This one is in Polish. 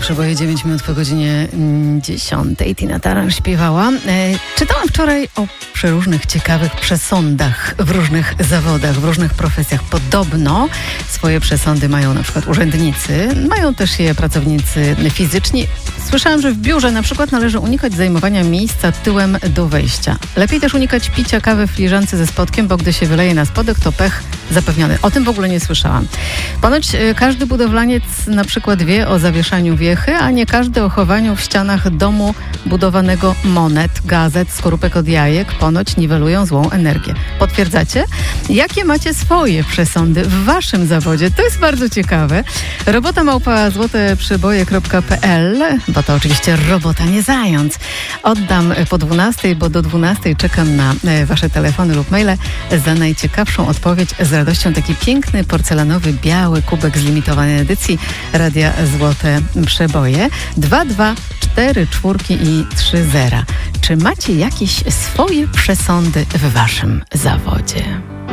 Przeboje 9 minut po godzinie 10. Tina Turner śpiewała. Czytałam wczoraj o przeróżnych ciekawych przesądach w różnych zawodach, w różnych profesjach. Podobno swoje przesądy mają na przykład urzędnicy, mają też je pracownicy fizyczni. Słyszałam, że w biurze na przykład należy unikać zajmowania miejsca tyłem do wejścia. Lepiej też unikać picia kawy w filiżance ze spodkiem, bo gdy się wyleje na spodek, to pech zapewniony. O tym w ogóle nie słyszałam. Ponoć każdy budowlaniec na przykład wie o zawieszaniu wiechy, a nie każdy o chowaniu w ścianach domu budowanego monet, gazet, skorupek od jajek. Ponoć niwelują złą energię. Potwierdzacie? Jakie macie swoje przesądy w waszym zawodzie? To jest bardzo ciekawe. robota@złoteprzeboje.pl, bo to oczywiście robota, nie zając. Oddam po 12, bo do 12 czekam na wasze telefony lub maile za najciekawszą odpowiedź. Z radością taki piękny, porcelanowy, biały kubek z limitowanej edycji Radia Złote Przeboje. 2, 2, 4, 4 i 3 zera. Czy macie jakieś swoje przesądy w waszym zawodzie?